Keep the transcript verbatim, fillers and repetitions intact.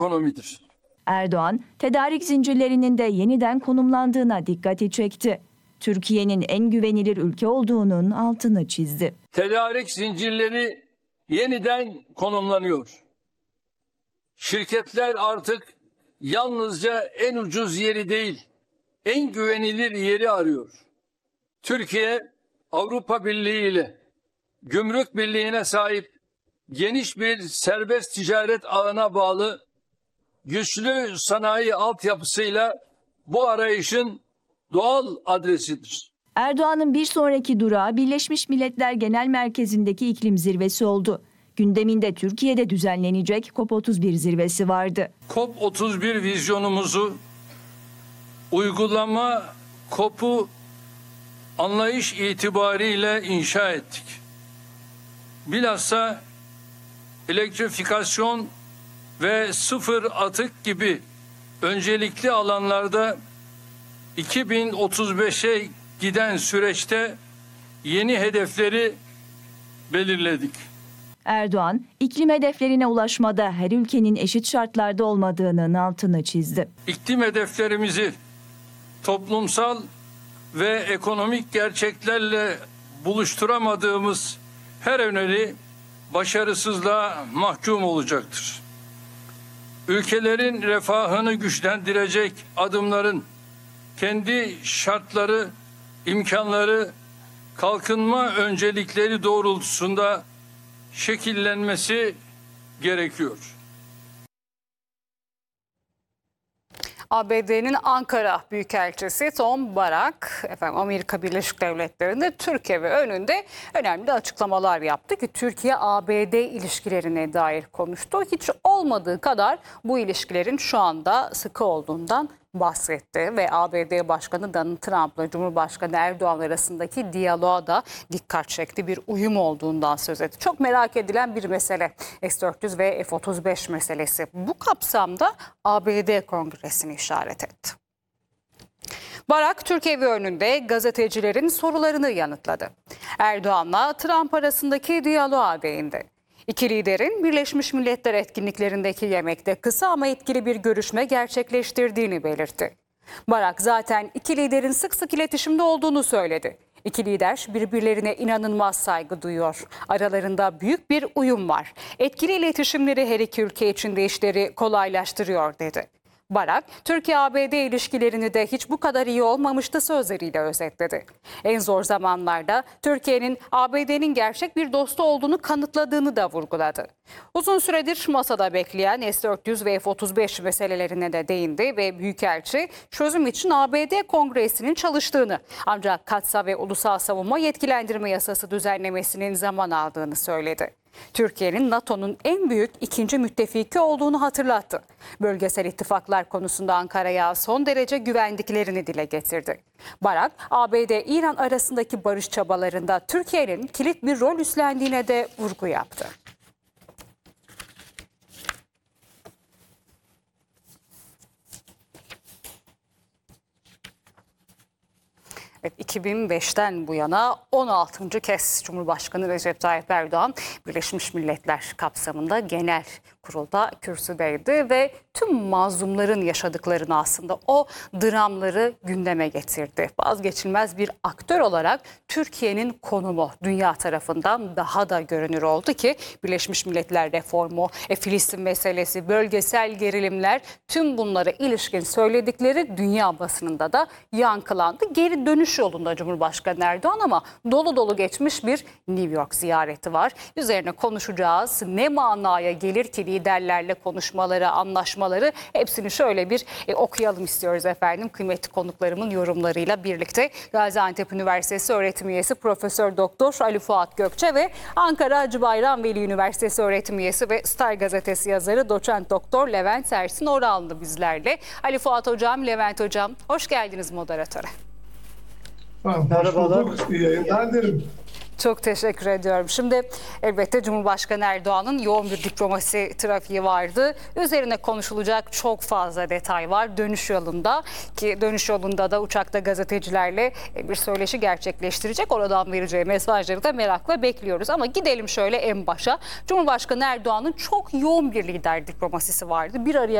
ekonomidir. Erdoğan, tedarik zincirlerinin de yeniden konumlandığına dikkati çekti. Türkiye'nin en güvenilir ülke olduğunun altını çizdi. Tedarik zincirleri yeniden konumlanıyor. Şirketler artık yalnızca en ucuz yeri değil, en güvenilir yeri arıyor. Türkiye, Avrupa Birliği ile Gümrük Birliği'ne sahip geniş bir serbest ticaret ağına bağlı güçlü sanayi altyapısıyla bu arayışın doğal adresidir. Erdoğan'ın bir sonraki durağı Birleşmiş Milletler Genel Merkezi'ndeki iklim zirvesi oldu. Gündeminde Türkiye'de düzenlenecek COP otuz bir zirvesi vardı. COP otuz bir vizyonumuzu uygulama COP'u anlayış itibariyle inşa ettik. Bilhassa elektrifikasyon ve sıfır atık gibi öncelikli alanlarda iki bin otuz beşe giden süreçte yeni hedefleri belirledik. Erdoğan, iklim hedeflerine ulaşmada her ülkenin eşit şartlarda olmadığının altını çizdi. İklim hedeflerimizi toplumsal ve ekonomik gerçeklerle buluşturamadığımız her öneri başarısızlığa mahkum olacaktır. Ülkelerin refahını güçlendirecek adımların kendi şartları, imkanları, kalkınma öncelikleri doğrultusunda şekillenmesi gerekiyor. A B D'nin Ankara Büyükelçisi Tom Barak, efendim Amerika Birleşik Devletleri'nde Türkiye ve önünde önemli açıklamalar yaptı ki Türkiye A B D ilişkilerine dair konuştu. Hiç olmadığı kadar bu ilişkilerin şu anda sıkı olduğundan bahsetti ve A B D Başkanı Donald Trump'la Cumhurbaşkanı Erdoğan arasındaki diyaloğa da dikkat çekti. Bir uyum olduğundan söz etti. Çok merak edilen bir mesele S dört yüz ve F otuz beş meselesi. Bu kapsamda A B D Kongresi'ni işaret etti. Barak, Türkiye ve önünde gazetecilerin sorularını yanıtladı. Erdoğan'la Trump arasındaki diyaloğa değindi. İki liderin Birleşmiş Milletler etkinliklerindeki yemekte kısa ama etkili bir görüşme gerçekleştirdiğini belirtti. Barak zaten iki liderin sık sık iletişimde olduğunu söyledi. İki lider birbirlerine inanılmaz saygı duyuyor. Aralarında büyük bir uyum var. Etkili iletişimleri her iki ülke için de işleri kolaylaştırıyor dedi. Barak, Türkiye-A B D ilişkilerini de hiç bu kadar iyi olmamıştı sözleriyle özetledi. En zor zamanlarda Türkiye'nin A B D'nin gerçek bir dostu olduğunu kanıtladığını da vurguladı. Uzun süredir masada bekleyen S dört yüz ve F otuz beş meselelerine de değindi ve Büyükelçi çözüm için A B D Kongresi'nin çalıştığını ancak Katsa ve Ulusal Savunma Yetkilendirme Yasası düzenlemesinin zaman aldığını söyledi. Türkiye'nin NATO'nun en büyük ikinci müttefiki olduğunu hatırlattı. Bölgesel ittifaklar konusunda Ankara'ya son derece güvendiklerini dile getirdi. Barak, A B D-İran arasındaki barış çabalarında Türkiye'nin kilit bir rol üstlendiğine de vurgu yaptı. Evet, iki bin beşten bu yana on altıncı kez Cumhurbaşkanı Recep Tayyip Erdoğan Birleşmiş Milletler kapsamında genel kurulda kürsüdeydi ve tüm mazlumların yaşadıklarını aslında o dramları gündeme getirdi. Vazgeçilmez bir aktör olarak Türkiye'nin konumu dünya tarafından daha da görünür oldu ki Birleşmiş Milletler reformu, e, Filistin meselesi, bölgesel gerilimler tüm bunlara ilişkin söyledikleri dünya basınında da yankılandı. Geri dönüş yolunda Cumhurbaşkanı Erdoğan ama dolu dolu geçmiş bir New York ziyareti var. Üzerine konuşacağız. Ne manaya gelir ki liderlerle konuşmaları, anlaşmaları, hepsini şöyle bir e, okuyalım istiyoruz efendim. Kıymetli konuklarımın yorumlarıyla birlikte Gaziantep Üniversitesi öğretim üyesi Profesör Doktor Ali Fuat Gökçe ve Ankara Hacı Bayram Veli Üniversitesi öğretim üyesi ve Star Gazetesi yazarı Doçent Doktor Levent Ersin Orallı bizlerle. Ali Fuat Hocam, Levent Hocam, hoş geldiniz moderatöre. Merhabalar. İyi yayınlar derim. Çok teşekkür ediyorum. Şimdi elbette Cumhurbaşkanı Erdoğan'ın yoğun bir diplomasi trafiği vardı. Üzerine konuşulacak çok fazla detay var dönüş yolunda, ki dönüş yolunda da uçakta gazetecilerle bir söyleşi gerçekleştirecek. Oradan vereceği mesajları da merakla bekliyoruz. Ama gidelim şöyle en başa. Cumhurbaşkanı Erdoğan'ın çok yoğun bir lider diplomasisi vardı. Bir araya